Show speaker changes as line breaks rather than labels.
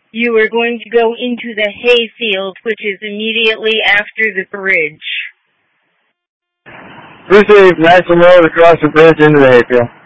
You are going to go into the hayfield, which is immediately after the bridge.
Received. Nice and low to cross the bridge into the hayfield.